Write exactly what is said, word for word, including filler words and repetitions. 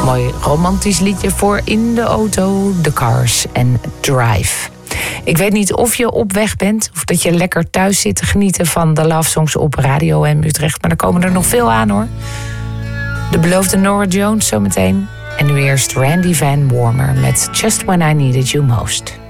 Mooi romantisch liedje voor in de auto, The Cars en Drive. Ik weet niet of je op weg bent of dat je lekker thuis zit te genieten van de love songs op Radio M Utrecht. Maar er komen er nog veel aan hoor. De beloofde Norah Jones zometeen. En nu eerst Randy Van Warmer met Just When I Needed You Most.